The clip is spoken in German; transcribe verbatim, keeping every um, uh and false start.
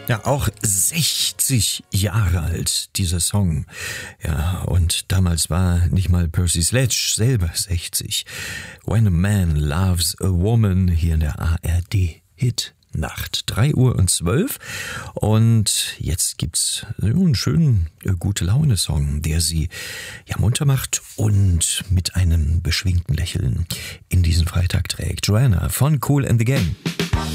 Ja, auch sechzig Jahre alt, dieser Song. Ja, und damals war nicht mal Percy Sledge selber sechzig. When a Man Loves a Woman, hier in der A R D-Hit. Nacht, drei Uhr und zwölf. Und jetzt gibt's einen schönen äh, Gute-Laune-Song, der sie ja munter macht und mit einem beschwingten Lächeln in diesen Freitag trägt. Joanna von Kool and the Gang.